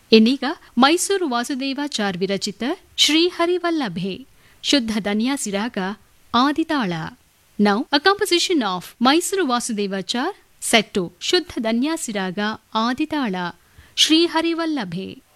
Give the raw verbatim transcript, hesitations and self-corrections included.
ಇನ್ನೀಗ ಮೈಸೂರು ವಾಸುದೇವಾಚಾರ್ ವಿರಚಿತ ಶ್ರೀಹರಿವಲ್ಲಭೆ ಶುದ್ಧ ಧನ್ಯಾಸಿ ರಾಗ ಆದಿತಾಳ. Now a composition of Mysuru Vasudevachar set to ಶುದ್ಧ ಧನ್ಯಾಸಿ ರಾಗ ಆದಿತಾಳ ಶ್ರೀಹರಿವಲ್ಲಭೆ.